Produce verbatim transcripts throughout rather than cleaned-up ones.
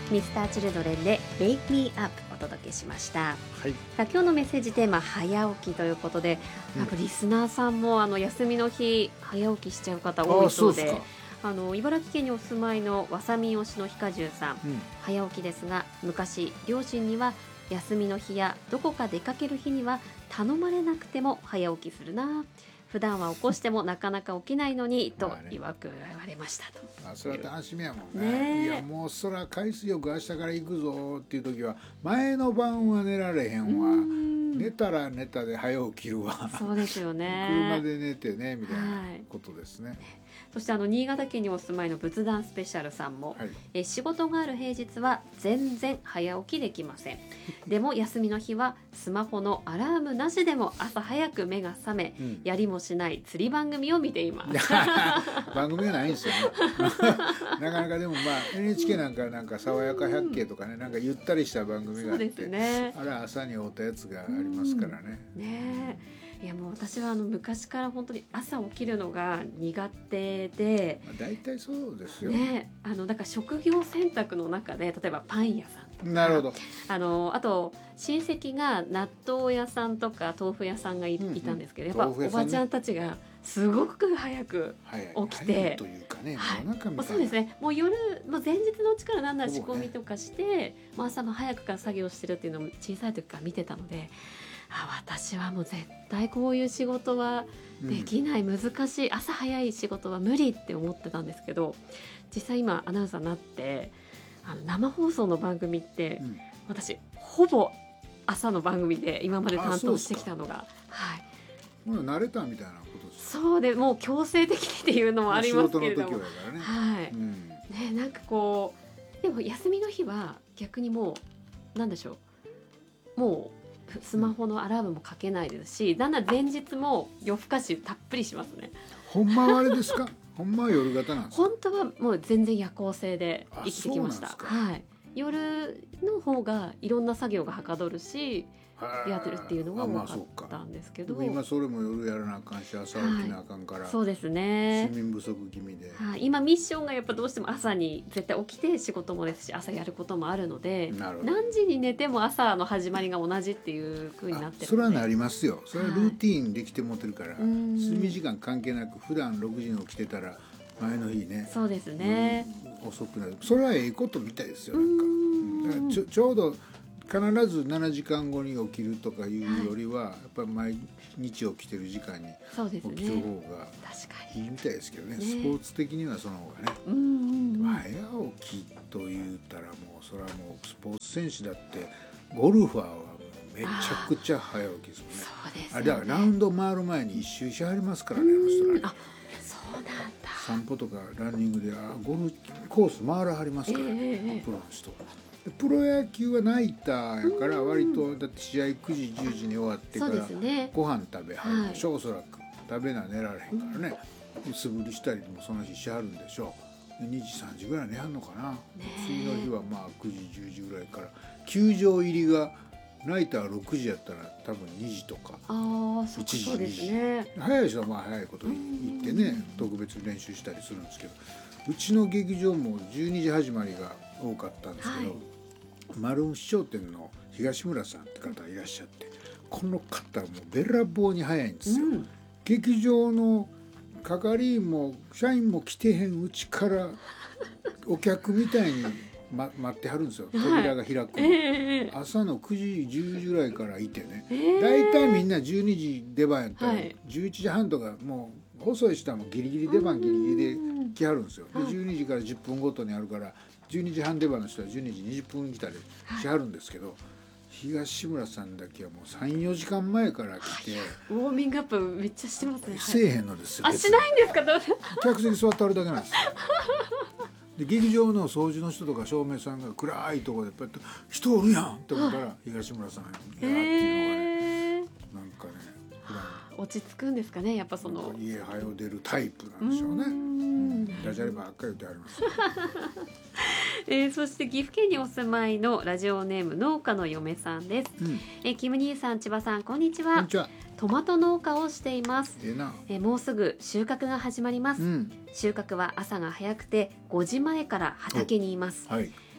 ミスターチルドレンで Wake Me Up お届けしました、 はい、 さあ今日のメッセージテーマ早起きということで、うん、なんかリスナーさんもあの休みの日早起きしちゃう方多いそうで、あの茨城県にお住まいのわさみ推しのひかじゅうさん、うん、早起きですが昔両親には休みの日やどこか出かける日には頼まれなくても早起きするな、普段は起こしてもなかなか起きないのにといわく言われましたと。 まあ、それは楽しみやもんね。いやもうそら海水浴明日から行くぞっていう時は前の晩は寝られへんわ、ん寝たら寝たで早起きるわ。 そうですよね。 車で寝てねみたいなことですね、はい、 そしてあの新潟県にお住まいの仏壇スペシャルさんも、はい、え仕事がある平日は全然早起きできませんでも休みの日はスマホのアラームなしでも朝早く目が覚め、うん、やりもしない釣り番組を見ています番組がないんですよねなかなかでもまあ エヌエイチケー なんかなんか爽やか百景とかね、なんかゆったりした番組があって、そうですね、あれ朝に会ったやつがありますからね、 うん、ねえ、いやもう私はあの昔から本当に朝起きるのが苦手で、 まあ、大体そうですよ、 ね、あのだから職業選択の中で例えばパン屋さんとか、 なるほど、 あのあと親戚が納豆屋さんとか豆腐屋さんが い,、うんうん、いたんですけど、やっぱおばちゃんたちがすごく早く起きて、 というかね、 はい、 夜中みたいな、 そうですね、もう夜、もう前日のうちからなんなら仕込みとかして、ね、もう朝の早くから作業してるっていうのも小さい時から見てたので、あ、私はもう絶対こういう仕事はできない、うん、難しい、朝早い仕事は無理って思ってたんですけど、実際今アナウンサーになってあの生放送の番組って、うん、私ほぼ朝の番組で今まで担当してきたのが、はい、 もう慣れたみたいなことですか。 そうで、もう強制的にっていうのもありますけれども、 仕事の時はだからね、 はい、うん、ね、なんかこうでも休みの日は逆にもうなんでしょう、もうスマホのアラームもかけないですし、だんだん前日も夜更かしたっぷりしますね。 ほんまはあれですかほんまは夜型なんですか。 本当はもう全然夜行性で生きてきました。はい、夜の方がいろんな作業がはかどるしやってるっていうのが多かったんですけど、 まあ、今それも夜やらなあかんし朝起きなあかんから、はい、 そうですね、 睡眠不足気味で、 はい、今ミッションがやっぱどうしても朝に絶対起きて仕事もですし朝やることもあるので、何時に寝ても朝の始まりが同じっていう風になってるので、 それはなりますよ。それはルーティーンできて持ってるから、はい、睡眠時間関係なく普段ろくじに起きてたら前の日ね、 そうですね、 うん、遅くなる。それはええことみたいですよ。なんか、うん、だからちょ、ちょうど必ずななじかんごに起きるとかいうよりは、はい、やっぱり毎日起きてる時間に起きる方がいいみたいですけど ね, ねスポーツ的にはその方がね、うんうんうん、早起きと言ったらもうそれはもうスポーツ選手だってゴルファーはもうめちゃくちゃ早起きですもんね。 そうですよね。 あれだからラウンド回る前に一周しはりますからね、あの人らね。 あ、そうなんだ。 散歩とかランニングであゴルフコース回らはりますから、ね、えー、プロの人。プロ野球はナイターやから割とだって試合くじじゅうじに終わってからご飯食べはるでしょ、はい、おそらく食べな寝られへんからね、うん、素振りしたりもその日しはるんでしょう。にじさんじぐらい寝はんのかな、次の日はまあくじじゅうじぐらいから球場入りがナイターろくじやったら多分にじとかいちじそうですね、 早い人はまあ早いこと言ってね特別練習したりするんですけど、うちの劇場もじゅうにじ始まりが多かったんですけど、はい、丸牛商店の東村さんって方がいらっしゃって、この方もべらぼうに早いんですよ、うん、劇場の係員も社員も来てへんうちからお客みたいに、ま、待ってはるんですよ。扉が開くの、はいえー、朝のくじじゅうじぐらいからいてね、だいたいみんなじゅうにじ出番やったら、はい、じゅういちじはんとかもう細い人はもうギリギリ出番ギリギリで来はるんですよ。でじゅうにじからじゅっぷんごとにあるからじゅうにじはん出番の人はじゅうにじにじゅっぷん来たりしはるんですけど、はい、東村さんだけはもう さんよじかんまえから来て、 ウォーミングアップめっちゃしてますね。 せえへんのですよ。 あ、しないんですか。 客席座ってあるだけなんですよ。で劇場の掃除の人とか照明さんが暗いところでやっぱり人おるやんって思ったら東村さんやっていうのがね、なんかね落ち着くんですかね、やっぱその家はよ出るタイプなんでしょうね。うん、ダジャレばっかり言ってあります、 えー、そして岐阜県にお住まいのラジオネーム農家の嫁さんです、うん、えー、キム兄さん千葉さんこんにちは。 こんにちは。 トマト農家をしています。 えーなえー、もうすぐ収穫が始まります、うん、収穫は朝が早くてごじまえから畑にいます、 はい、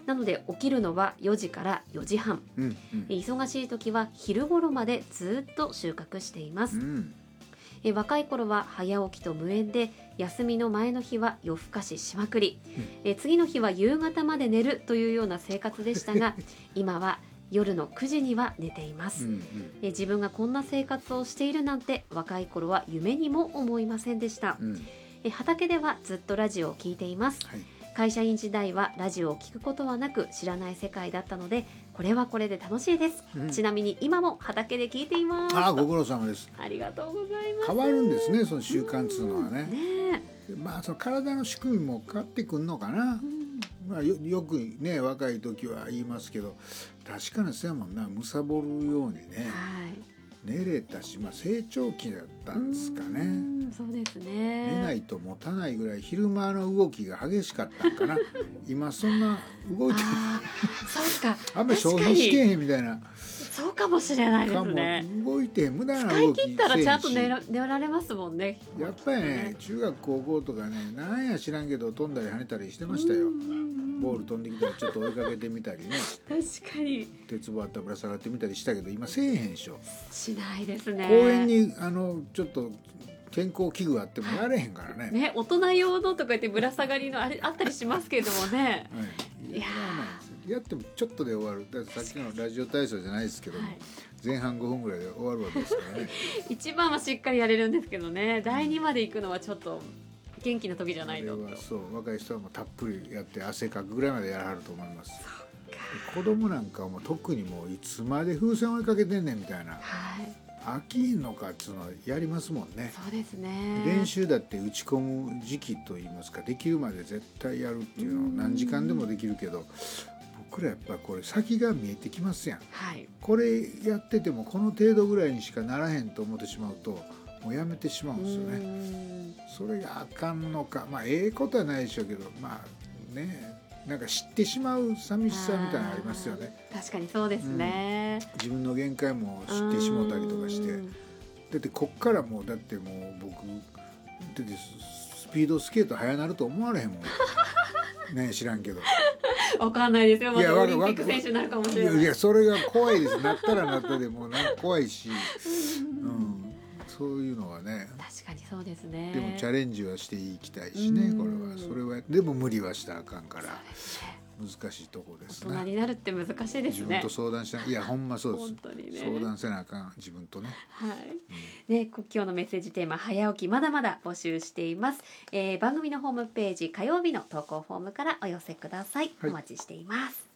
なので起きるのはよじからよじはん、 うんうん忙しい時は昼頃までずっと収穫しています、 うんえ若い頃は早起きと無縁で休みの前の日は夜更かししまくり、え次の日は夕方まで寝るというような生活でしたが今は夜のくじには寝ていまうす、 んうんえ自分がこんな生活をしているなんて若い頃は夢にも思いませんでした、 うんえ畑ではずっとラジオを聞いています。 はい会社員時代はラジオを聞くことはなく知らない世界だったのでこれはこれで楽しいです、 うんちなみに今も畑で聞いていますああご苦労様です。 ありがとうございます。 変わるんですねその習慣っつうのはね。 ねまあその体の仕組みも変わってくんのかな。まあ、よ, よくね若い時は言いますけど確かにそうやもんなむさぼるようにねはい寝れたし、まあ、成長期だったんですかうね。 んそうですね。 寝ないと持たないぐらい昼間の動きが激しかったんかな今そんな動いてあーそうかあんまり消費しけへんみたいなそうかもしれないでかもすね。 動いてへん無駄な使い動き切ったらちゃんとせえへんし寝ら寝られますもんね。 やっぱりね中学高校とかねなんや知らんけど飛んだり跳ねたりしてましたよ。ボール飛んできたらちょっと追いかけてみたりね確かに鉄棒あったらぶら下がってみたりしたけど今せえへんでしょ。 しないですね。 公園にあのちょっと健康器具あってもやれへんからね。 ね大人用のとか言ってぶら下がりのあれあったりしますけどもね。 はい、 いややらないですやってもちょっとで終わる。だってさっきのラジオ体操じゃないですけども、 はい前半ごふんぐらいで終わるわけですからね。 一番はしっかりやれるんですけどねだいにまで行くのはちょっと元気な時じゃないと。 これはそう若い人はもうたっぷりやって汗かくぐらいまでやらはると思います。子供なんかはもう特にもういつまで風船追いかけてんねんみたいなはい飽きんのかっつうのやりますもんね。 そうですね。 練習だって打ち込む時期といいますかできるまで絶対やるっていうのを何時間でもできるけど僕らやっぱこれ先が見えてきますやん。 はいこれやっててもこの程度ぐらいにしかならへんと思ってしまうともうやめてしまうんですようね。 んそれがあかんのかまあええことはないでしょうけどまあねなんか知ってしまう寂しさみたいなのありますよね。 あー確かにそうですね。 自分の限界も知ってしもたりとかしてうんだってこっからもうだってもう僕だってスピードスケート早なると思われへんもんね知らんけどわかんないですよ。まいやたオリンピわック選手になるかもしいれない。 やいやそれが怖いですなったらなったでもうなんか怖いし、うん、そういうのはね確かにそうですね。 でもチャレンジはしていきたいしねうんこれはそれはでも無理はしたらあかんからそうですね難しいとこです大人ね。 になるって難しいですね。 自分と相談しないいやほんまそうです本当にね。 相談せなあかん自分とね、 はい。ね、こ今日のメッセージテーマ早起きまだまだ募集しています。えー番組のホームページ火曜日の投稿フォームからお寄せください。 はいお待ちしています。